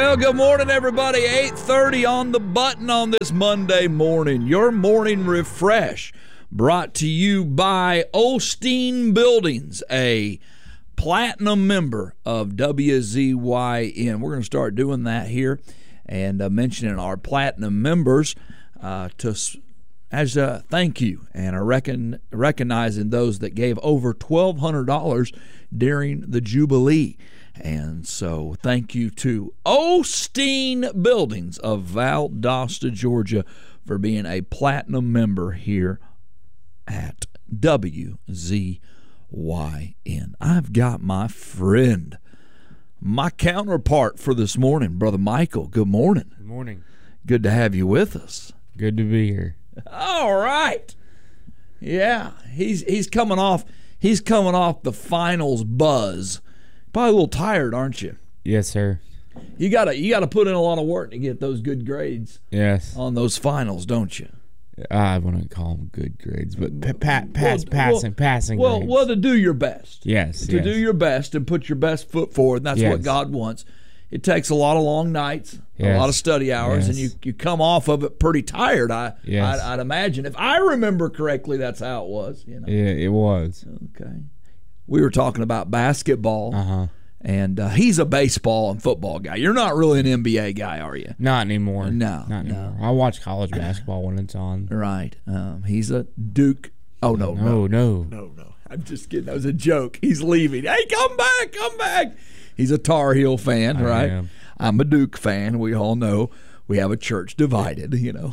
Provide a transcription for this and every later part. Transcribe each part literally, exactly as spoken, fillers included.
Well, good morning, everybody. eight thirty on the button on this Monday morning. Your morning refresh brought to you by Osteen Buildings, a platinum member of W Z Y N. We're going to start doing that here and uh, mentioning our platinum members uh, to as a thank you, and I reckon recognizing those that gave over twelve hundred dollars during the Jubilee. And so thank you to Osteen Buildings of Valdosta, Georgia, for being a platinum member here at W Z Y N. I've got my friend, my counterpart for this morning, Brother Michael. Good morning. Good morning. Good to have you with us. Good to be here. All right. Yeah, he's he's coming off he's coming off the finals buzz. Probably a little tired, aren't you? Yes, sir. You gotta you gotta put in a lot of work to get those good grades. Yes. On those finals, don't you? I wouldn't call them good grades, but pa- pa- pass, well, passing, well, passing well, grades. Well, to do your best. Yes. To yes. do your best and put your best foot forward. And that's yes. what God wants. It takes a lot of long nights, yes. a lot of study hours, yes. and you, you come off of it pretty tired. I yes. I'd, I'd imagine. If I remember correctly, that's how it was. You know. Yeah, it was. Okay. We were talking about basketball. Uh huh. And uh, he's a baseball and football guy. You're not really an N B A guy, are you? Not anymore. No, not no. anymore. I watch college basketball when it's on. Right. Um, he's a Duke. Oh no, no, no, no, no, no. I'm just kidding. That was a joke. He's leaving. Hey, come back, come back. He's a Tar Heel fan, I right? am. I'm a Duke fan. We all know we have a church divided. You know,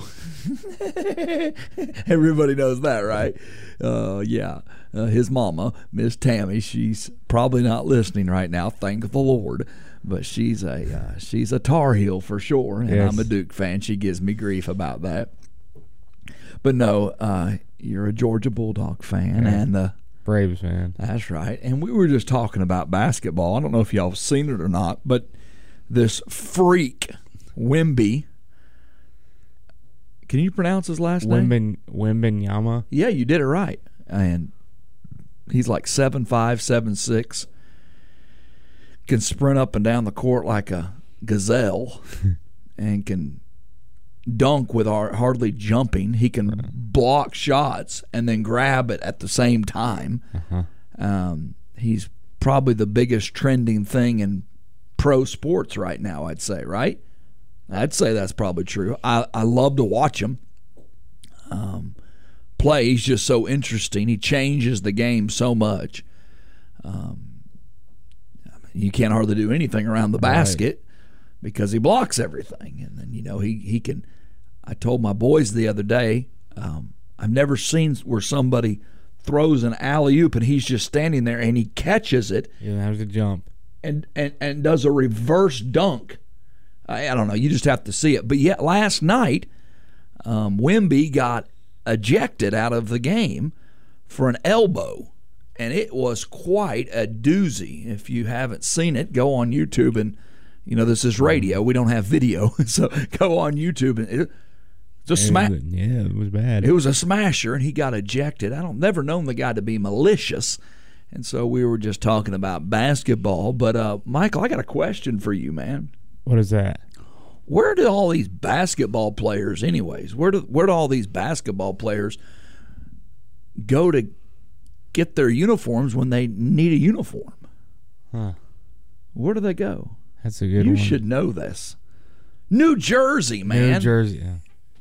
everybody knows that, right? Uh, yeah. Uh, his mama, Miss Tammy, she's probably not listening right now. Thank the Lord, but she's a uh, she's a Tar Heel for sure, and yes. I'm a Duke fan. She gives me grief about that. But no, uh, you're a Georgia Bulldog fan, yeah. and the Braves fan. That's right. And we were just talking about basketball. I don't know if y'all have seen it or not, but this freak Wemby. Can you pronounce his last name? Wimben, Wimbenyama. Yeah, you did it right. And he's like seven five, seven six. Can sprint up and down the court like a gazelle and can dunk with our hardly jumping. He can block shots and then grab it at the same time. Uh-huh. Um, he's probably the biggest trending thing in pro sports right now, I'd say, right? I'd say that's probably true. I, I love to watch him um, play. He's just so interesting. He changes the game so much. Um, you can't hardly do anything around the basket right. because he blocks everything. And then, you know, he, he can – I told my boys the other day, um, I've never seen where somebody throws an alley-oop and he's just standing there and he catches it. Yeah, that was a jump. And, and, and does a reverse dunk. I, I don't know. You just have to see it. But yet last night, um, Wemby got ejected out of the game for an elbow. And it was quite a doozy. If you haven't seen it, go on YouTube. And, you know, this is radio. We don't have video. So go on YouTube. And it, it's a smash. Yeah, it was bad. It was a smasher, and he got ejected. I don't never known the guy to be malicious. And so we were just talking about basketball. But, uh, Michael, I got a question for you, man. What is that? Where do all these basketball players, anyways, where do where do all these basketball players go to get their uniforms when they need a uniform? Huh. Where do they go? That's a good you one. You should know this. New Jersey, man. New Jersey, yeah.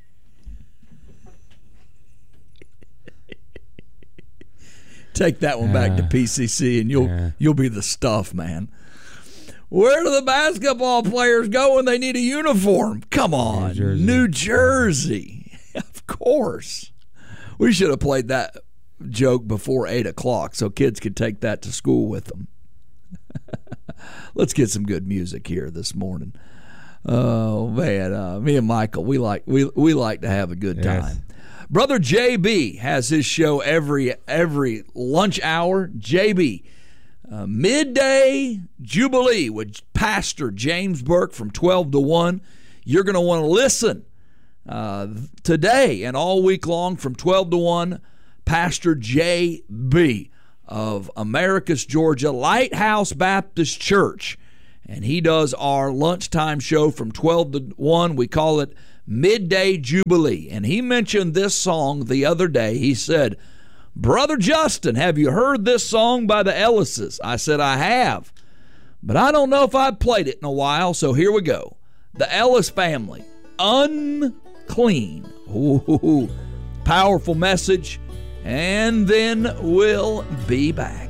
Take that one back uh, to P C C, and you'll yeah. you'll be the stuff, man. Where do the basketball players go when they need a uniform? Come on, New Jersey. New Jersey. Of course. We should have played that joke before eight o'clock so kids could take that to school with them. Let's get some good music here this morning. Oh, man. Uh, me and Michael, we like we we like to have a good time. Yes. Brother J B has his show every every lunch hour. J B, uh, midday Jubilee with Pastor James Burke from twelve to one. You're going to want to listen uh, today and all week long from twelve to one. Pastor J B of Americus, Georgia, Lighthouse Baptist Church. and he does our lunchtime show from twelve to one. We call it Midday Jubilee. And he mentioned this song the other day. He said, "Brother Justin, have you heard this song by the Ellises?" I said, "I have, but I don't know if I've played it in a while, so here we go. The Ellis Family, Unclean." Ooh, powerful message, and then we'll be back.